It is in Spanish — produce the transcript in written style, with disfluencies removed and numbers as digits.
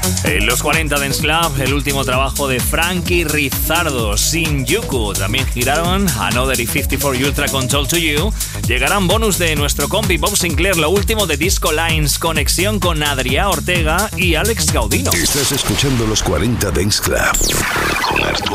En los 40 Dance Club, el último trabajo de Frankie Rizardo, Shinjuku. También giraron Another y 54 Ultra Control to You. Llegarán bonus de nuestro compi Bob Sinclair, lo último de Disco Lines, conexión con Adrià Ortega y Alex Gaudino. Estás escuchando los 40 Dance Club con Arturo